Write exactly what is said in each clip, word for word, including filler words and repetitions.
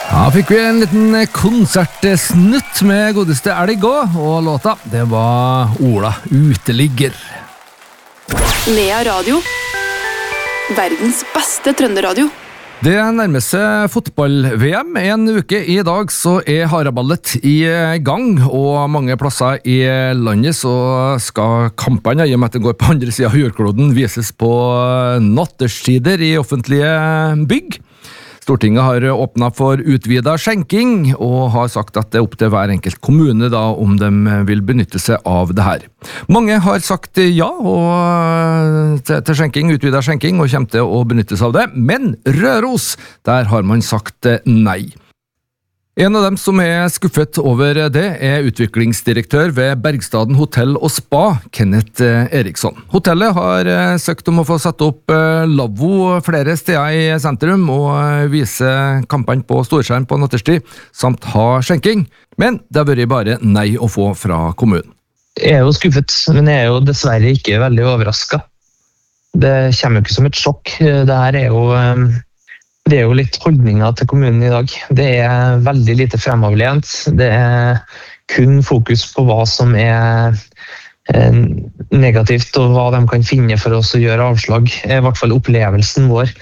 Ja, fikk vi en liten konsertsnutt med godeste Elg også, og låta, det var Ola Uteligger. Nea Radio. Verdens beste trønderadio. Det nærmer seg fotball-V M. En uke i dag så er haraballet i gang, og mange plasser i landet så skal kampene, i og med at det går på andre siden av jordkloden, vises på nattestider i offentlige bygg. Stortinget har åpnet for utvidet skjenking, og har sagt at det er opp til hver enkelt kommune da, om de vil benytte seg av det her. Mange har sagt ja og, til, til skjenking, utvidet skjenking, og kommer til å benytte seg av det, men Røros, der har man sagt nei. En av dem som er skuffet over det er utviklingsdirektør ved Bergstaden Hotell og Spa, Kenneth Eriksson. Hotellet har søkt om å få satt opp lavvo flere steder i sentrum og vise kampanje på storskjerm på nattestid, samt ha skjenking, men det har vært bare nei å få fra kommunen. Jeg er jo skuffet, men jeg er jo dessverre ikke veldig overrasket. Det kommer jo ikke som et sjokk. Det her er jo... Det er jo litt holdninger til kommunen i dag. Det er veldig lite fremoverlent. Det er kun fokus på hva som er negativt, og hva de kan finne for oss å gjøre avslag. I hvert fall opplevelsen vår.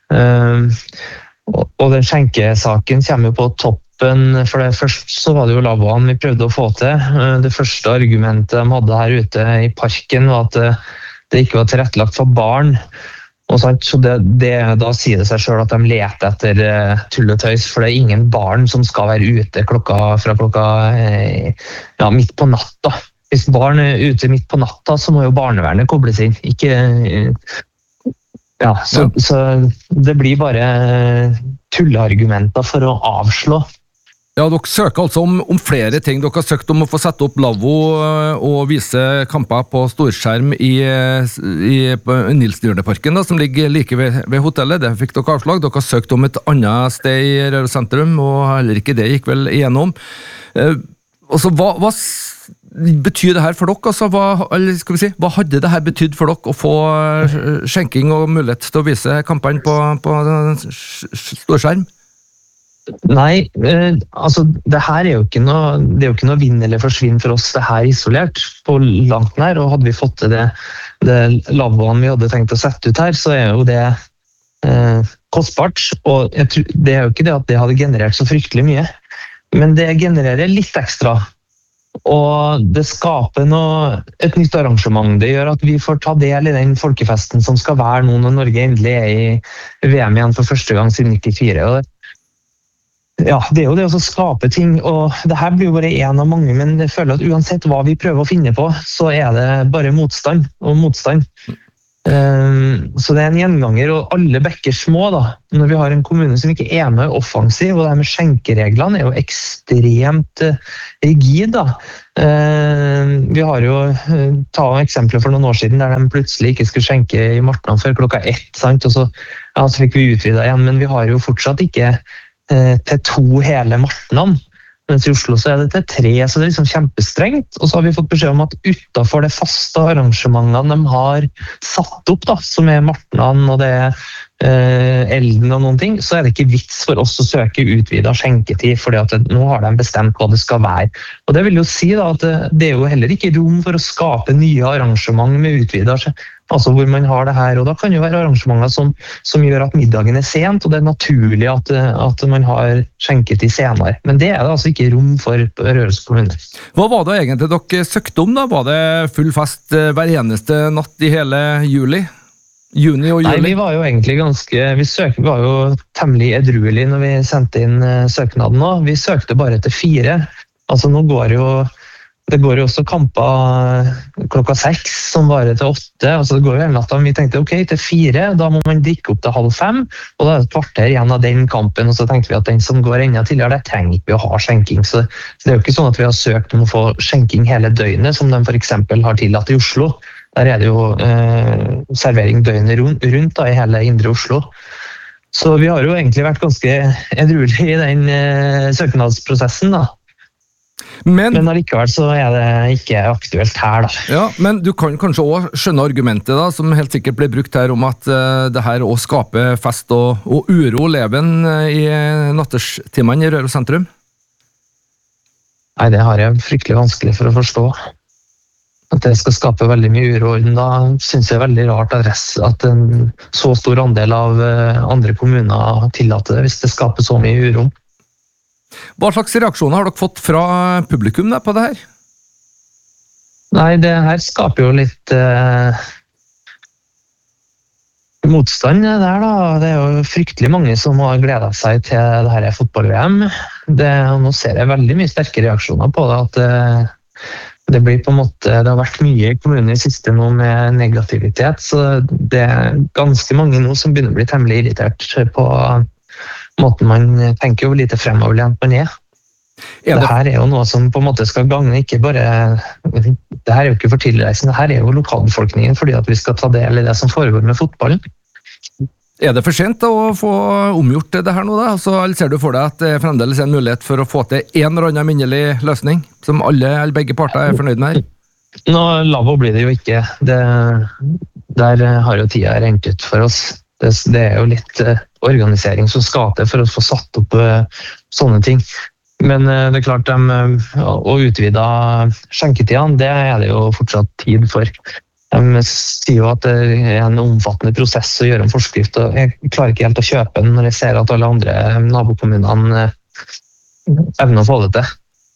Og den skjenkesaken kommer jo på toppen. For det første så var det jo lavvoen vi prøvde å få til. Det første argumentet de hadde her ute i parken var at det ikke var tilrettelagt for barn. Og så det, det, da sier det seg selv at de leter etter uh, tulletøys, for det er ingen barn som skal være ute klokka, fra klokka eh, ja, midt på natta. Hvis barn er ute midt på natta, så må jo barnevernet kobles inn. Ikke, uh, ja, så, så det blir bare tulleargumenter for å avslå. Ja, dere søker altså om, om flere ting. Dere har søkt om å få sette opp lavvo og vise kamper på storskjerm i, i Nilsdyrneparken, da, som ligger like ved, ved hotellet. Det fikk dere avslag. Dere har søkt om et annet sted i Røros sentrum, og heller ikke det gikk vel igjennom. Eh, altså, hva, hva betyr det her for dere? Altså, hva, eller skal vi si, hva hadde det her betydd for dere å få skjenking og mulighet til å vise kampanje på, på storskjerm? Nei, eh, altså det her er jo ikke noe, det er jo ikke noe vinn eller forsvinn for oss det her isolert på langt nær, og hadde vi fått til det, det lavvoen vi hadde tenkt å sette ut her, så er jo det eh, kostbart, og jeg tror, det er jo ikke det at det hadde generert så fryktelig mye, men det genererer litt ekstra, og det skaper noe, et nytt arrangement. Det gjør at vi får ta del i den folkefesten som skal være nå når Norge endelig er i V M igjen for første gang siden nittifire, og det ja, det er jo det å skape ting, og det her blir jo bare en av mange, men jeg føler at uansett hva vi prøver å finne på, så er det bare motstand og motstand. Um, så det er en gjenganger, og alle bekker små da, når vi har en kommune som ikke er med offensiv, og det med skjenkereglene er jo ekstremt uh, rigid da. Uh, vi har jo uh, ta eksempler for noen år siden, der de plutselig ikke skulle skjenke i Martnan før klokka ett, sant? Og så, ja, så fikk vi utvidet igjen, men vi har jo fortsatt ikke til to hele Martnan, mens i Oslo så er det til tre, så det er liksom kjempestrengt, og så har vi fått beskjed om at utenfor det faste arrangementene de har satt opp da, som er Martnan og det er eh, Elden og noen ting, så er det ikke vits for oss å søke utvidet skjenketid, fordi at det, nå har de bestemt hva det skal være. Og det vil jo si da, at det, det er jo heller ikke rom for å skape nye arrangement med utvidet skjenketid, altså hvor man har det her, og da kan det jo være arrangementer som, som gjør at middagen er sent, og det er naturlig at, at man har skjenketid senere. Men det er det altså ikke rom for Røros kommune. Hva var det egentlig dere søkte om da? Var det full fest hver eneste natt i hele juli? Juni og juli? Nei, vi var jo egentlig ganske, vi søkte, vi var jo temmelig edruelige når vi sendte inn søknaden nå. Vi søkte bare til fire. Altså nå går jo Det går jo også kamper klokka seks som varer til åtte, altså det går jo hele natta, men vi tenkte ok, til fire, da må man drikke opp til halv fem, og da er det et kvarter igjen av den kampen, og så tenkte vi at den som går enda tidligere, der trenger ikke vi å ha skjenking, så, så det er jo ikke sånn at vi har søkt om å få skjenking hele døgnet, som de for eksempel har tillatt i Oslo. Der er det jo eh, servering døgnet rundt, rundt da, i hele indre Oslo. Så vi har jo egentlig vært ganske edruelige i den eh, søknadsprosessen da. Men, men allikevel så er det ikke aktuelt her, da. Ja, men du kan kanskje også skjønne argumentet da, som helt sikkert ble brukt her om at uh, det her også skaper fest og, og uro leven uh, i natterstimene i Røros sentrum? Nei, det har jeg fryktelig vanskelig for å forstå. At det skal skape veldig mye uro. Da synes jeg det er veldig rart at en så stor andel av andre kommuner tillater det, hvis det skaper så mye uro. Hva slags reaksjoner har dere fått fra publikum da, på det her? Nei, det her skaper jo litt eh, motstand der da. Det er jo fryktelig mange som har gledet seg til det her fotball-V M. Det, nå ser jeg veldig mye sterke reaksjoner på det, at det, det blir på en måte, det har vært mye i kommunen i siste nå med negativitet, så det er ganske mange nå som begynner å bli temmelig irritert på måten man tenker jo lite fremoverlent man er. Er det... det her er jo noe som på en måte skal gagne, ikke bare, det her er jo ikke for tilreisende, det her er jo lokalbefolkningen fordi at vi skal ta del i det som foregår med fotballen. Er det for sent å få omgjort det her nå da? Altså, eller ser du for deg at det fremdeles er en mulighet for å få til en eller annen minnelig løsning, som alle eller begge parter er fornøyd med her? Nå, lavvo blir det jo ikke. Det, der har jo tida rent ut for oss. Det, det er jo litt uh, organisering som skal til for å få satt opp uh, sånne ting. Men uh, det er klart, de, uh, å utvide skjenketidene, det er det jo fortsatt tid for. De sier jo at det er en omfattende prosess å gjøre en forskrift, og jeg klarer ikke helt å kjøpe den når jeg ser at alle andre nabokommunene evner å få det til.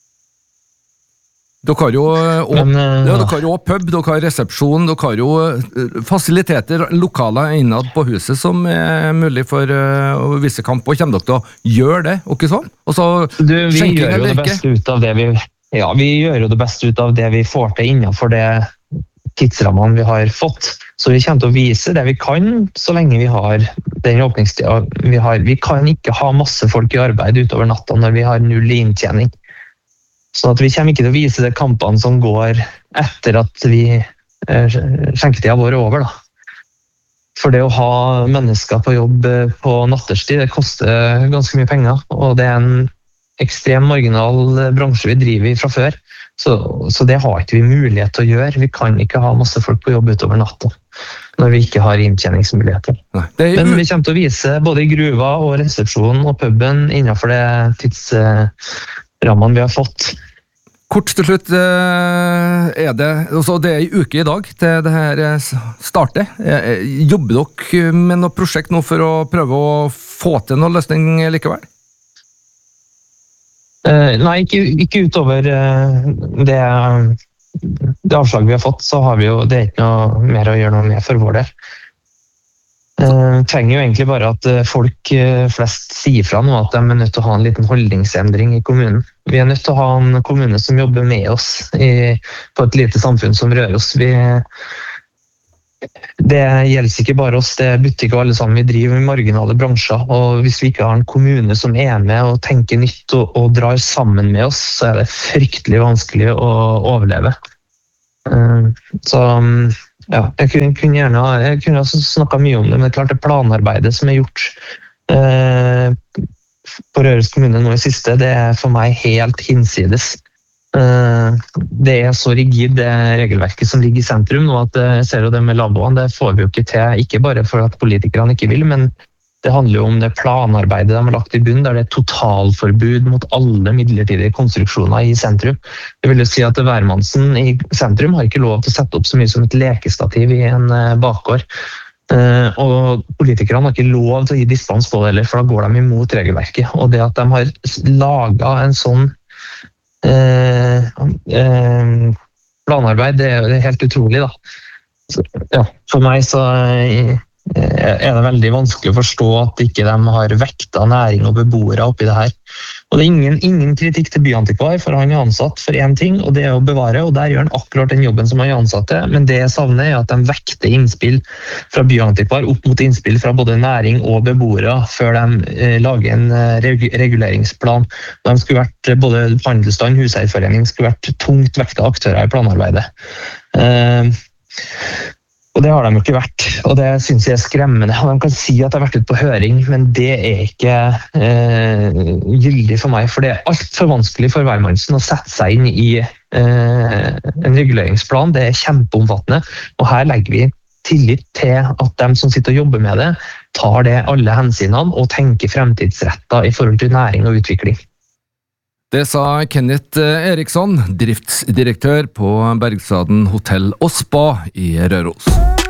Dere har jo også, Men, ja, dere har jo også pub, dere har resepsjon, dere har jo fasiliteter, lokaler innad på huset som er mulig for å vise kamp, og kommer dere til å gjøre det, og ikke sånn? Og så du, vi gjør jo det beste ut av det vi, ja, vi gjør jo det beste ut av det vi får til innenfor det tidsrammene vi har fått. Så vi kommer til å vise det vi kan, så lenge vi har den åpningstiden vi har. Vi kan ikke ha masse folk i arbeid utover natta når vi har null inntjening. Så at vi kommer ikke til å vise de kampene som går etter at vi skjenketiden vår er over, da. For det å ha mennesker på jobb på natterstid, det koster ganske mye penger, og det er en ekstrem marginal bransje vi driver i fra før. Så, så det har ikke vi mulighet til å gjøre. Vi kan ikke ha masse folk på jobb utover natta når vi ikke har inntjeningsmuligheter. Nei, jo... Men vi kommer til å vise både i gruva og resepsjonen og puben innenfor det tidsrammene vi har fått. Kort til slutt, er det, altså det er en uke i dag til det her starter. Jobber dere med noe prosjekt nå for å prøve å få til noen løsning likevel? Uh, nei, ikke, ikke utover uh, det, det avslaget vi har fått, så har vi jo, det er ikke noe mer å gjøre noe med for vår del. Uh, trenger jo egentlig bare at uh, folk uh, flest sier fra nå at de er nødt til å ha en liten holdningsendring i kommunen. Vi er nødt til å ha en kommune som jobber med oss i, på et lite samfunn som Røros. Vi Det gjelder ikke bare oss, det betyr ikke alle sammen. Vi driver med marginale bransjer, og hvis vi ikke har en kommune som er med og tenker nytt og, og drar sammen med oss, så er det fryktelig vanskelig å overleve. Uh, så ja, jeg kunne, kunne gjerne jeg kunne også snakket mye om det, men det er klart det planarbeidet som er gjort uh, på Røros kommune nå i siste, det er for meg helt hinsides. Det er så rigid det regelverket som ligger i sentrum nå, at jeg ser jo det med lavvoene, det får vi jo ikke til, ikke bare for at politikerne ikke vil, men det handler jo om det planarbeidet de har lagt i bunn, der det er totalforbud mot alle midlertidige konstruksjoner i sentrum. Det vil jo si at hvermannsen i sentrum har ikke lov til å sette opp så mye som et lekestativ i en bakgård. Og politikerne har ikke lov til å gi dispens på det heller, for da går de imot regelverket. Og det at de har laget en sånn Eh, eh, planarbeid, det er, det er helt utrolig da. Så, ja, for meg så eh, er det veldig vanskelig å forstå at ikke de har vekta næring og beboere oppi det her. Og det er ingen, ingen kritikk til byantikvar, for han er ansatt for en ting, og det er å bevare, og der gjør han akkurat den jobben som han er ansatt til, men det jeg savner er at de vekter innspill fra byantikvar opp mot innspill fra både næring og beboere før de eh, lager en reg reguleringsplan. De skulle vært, både handelsstand, huseierforening skulle vært tungt vekta aktører i planarbeidet. Eh, Og det har de jo ikke vært, og det synes jeg er skremmende. De kan si at de har vært ute på høring, men det er ikke eh, gyldig for meg, for det er alt for vanskelig for hvermannsen å sette seg inn i eh, en reguleringsplan. Det er kjempeomfattende, og her legger vi tillit til at de som sitter og jobber med det, tar det alle hensynene og tenker fremtidsrettet i forhold til næring og utvikling. Det sa Kenneth Eriksson, driftsdirektør på Bergstaden Hotell og Spa i Røros.